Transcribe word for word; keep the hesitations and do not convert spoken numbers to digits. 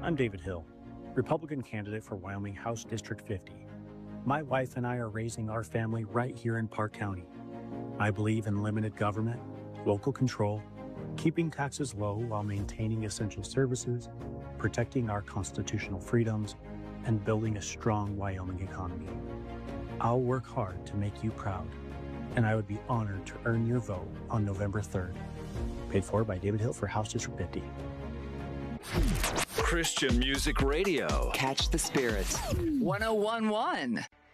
I'm David Hill, Republican candidate for Wyoming House District fifty. My wife and I are raising our family right here in Park County. I believe in limited government, local control, keeping taxes low while maintaining essential services, protecting our constitutional freedoms, and building a strong Wyoming economy. I'll work hard to make you proud, and I would be honored to earn your vote on November third. Paid for by David Hill for House District fifty. Christian Music Radio. Catch the Spirit. one oh one point one